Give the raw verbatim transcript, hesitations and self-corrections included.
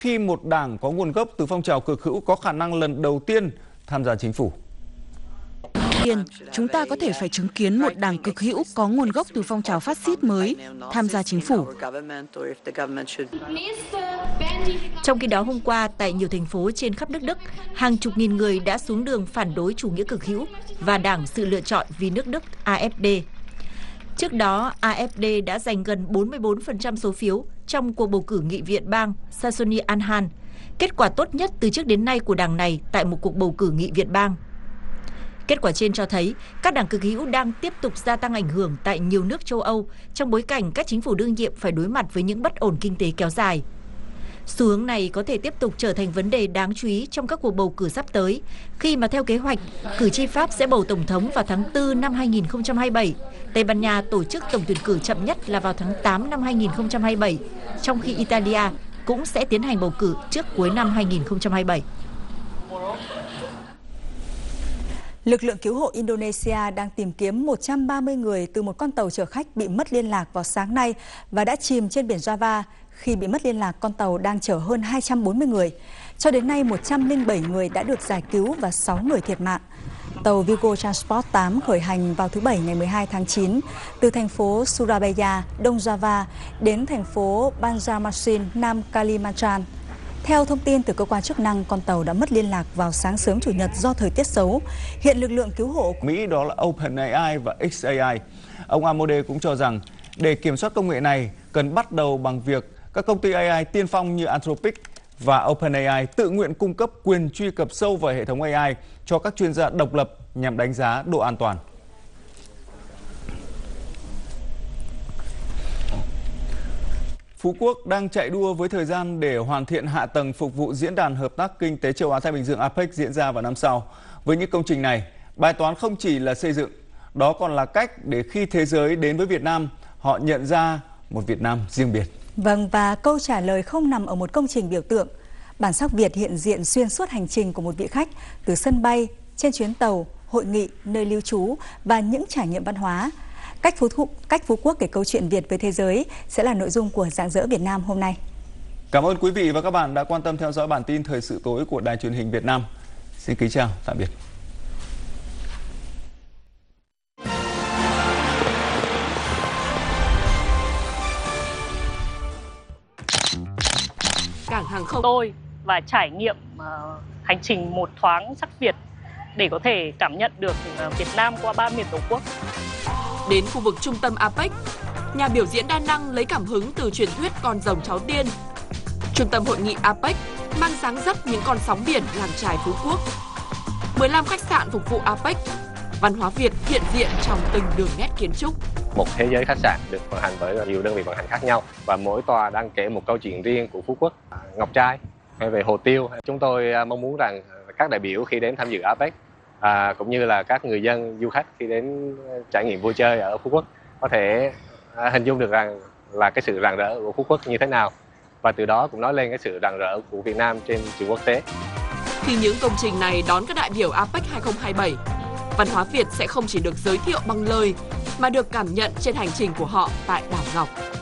khi một đảng có nguồn gốc từ phong trào cực hữu có khả năng lần đầu tiên tham gia chính phủ. Chúng ta có thể phải chứng kiến một đảng cực hữu có nguồn gốc từ phong trào phát xít mới tham gia chính phủ. Trong khi đó, hôm qua, tại nhiều thành phố trên khắp nước Đức, hàng chục nghìn người đã xuống đường phản đối chủ nghĩa cực hữu và đảng Sự lựa chọn vì nước Đức a ép đê. Trước đó, a ép đê đã giành gần bốn mươi bốn phần trăm số phiếu trong cuộc bầu cử nghị viện bang Saxony-Anhalt, kết quả tốt nhất từ trước đến nay của đảng này tại một cuộc bầu cử nghị viện bang. Kết quả trên cho thấy các đảng cực hữu đang tiếp tục gia tăng ảnh hưởng tại nhiều nước châu Âu trong bối cảnh các chính phủ đương nhiệm phải đối mặt với những bất ổn kinh tế kéo dài. Xu hướng này có thể tiếp tục trở thành vấn đề đáng chú ý trong các cuộc bầu cử sắp tới, khi mà theo kế hoạch, cử tri Pháp sẽ bầu tổng thống vào tháng tư năm hai nghìn không trăm hai mươi bảy, Tây Ban Nha tổ chức tổng tuyển cử chậm nhất là vào tháng tám năm hai nghìn không trăm hai mươi bảy, trong khi Italia cũng sẽ tiến hành bầu cử trước cuối năm hai nghìn không trăm hai mươi bảy. Lực lượng cứu hộ Indonesia đang tìm kiếm một trăm ba mươi người từ một con tàu chở khách bị mất liên lạc vào sáng nay và đã chìm trên biển Java. Khi bị mất liên lạc, con tàu đang chở hơn hai trăm bốn mươi người. Cho đến nay, một trăm lẻ bảy người đã được giải cứu và sáu người thiệt mạng. Tàu Vigo Transport tám khởi hành vào thứ Bảy ngày mười hai tháng chín từ thành phố Surabaya, Đông Java đến thành phố Banjarmasin, Nam Kalimantan. Theo thông tin từ cơ quan chức năng, con tàu đã mất liên lạc vào sáng sớm Chủ nhật do thời tiết xấu. Hiện lực lượng cứu hộ Mỹ đó là OpenAI và ích a i. Ông Amode cũng cho rằng để kiểm soát công nghệ này cần bắt đầu bằng việc các công ty a i tiên phong như Anthropic và OpenAI tự nguyện cung cấp quyền truy cập sâu vào hệ thống a i cho các chuyên gia độc lập nhằm đánh giá độ an toàn. Phú Quốc đang chạy đua với thời gian để hoàn thiện hạ tầng phục vụ Diễn đàn Hợp tác Kinh tế Châu Á-Thái Bình Dương a pếch diễn ra vào năm sau. Với những công trình này, bài toán không chỉ là xây dựng, đó còn là cách để khi thế giới đến với Việt Nam, họ nhận ra một Việt Nam riêng biệt. Vâng, và câu trả lời không nằm ở một công trình biểu tượng. Bản sắc Việt hiện diện xuyên suốt hành trình của một vị khách, từ sân bay, trên chuyến tàu, hội nghị, nơi lưu trú và những trải nghiệm văn hóa. Cách Phú, Thụ, cách Phú Quốc kể câu chuyện Việt với thế giới sẽ là nội dung của Rạng rỡ Việt Nam hôm nay. Cảm ơn quý vị và các bạn đã quan tâm theo dõi bản tin thời sự tối của Đài Truyền hình Việt Nam. Xin kính chào, tạm biệt. Cảng hàng không tôi và trải nghiệm uh, hành trình một thoáng sắc Việt để có thể cảm nhận được uh, Việt Nam qua ba miền Tổ quốc. Đến khu vực trung tâm a pếch, nhà biểu diễn đa năng lấy cảm hứng từ truyền thuyết con rồng cháu tiên. Trung tâm hội nghị a pếch mang dáng dấp những con sóng biển làng chài Phú Quốc. mười lăm khách sạn phục vụ a pếch, văn hóa Việt hiện diện trong từng đường nét kiến trúc. Một thế giới khách sạn được vận hành bởi nhiều đơn vị vận hành khác nhau và mỗi tòa đang kể một câu chuyện riêng của Phú Quốc. Ngọc Trai hay về Hồ Tiêu, chúng tôi mong muốn rằng các đại biểu khi đến tham dự a pếch à, cũng như là các người dân du khách khi đến trải nghiệm vui chơi ở Phú Quốc có thể à, hình dung được rằng là cái sự rạng rỡ của Phú Quốc như thế nào, và từ đó cũng nói lên cái sự rạng rỡ của Việt Nam trên trường quốc tế. Khi những công trình này đón các đại biểu a pếch hai không hai bảy, văn hóa Việt sẽ không chỉ được giới thiệu bằng lời mà được cảm nhận trên hành trình của họ tại đảo Ngọc.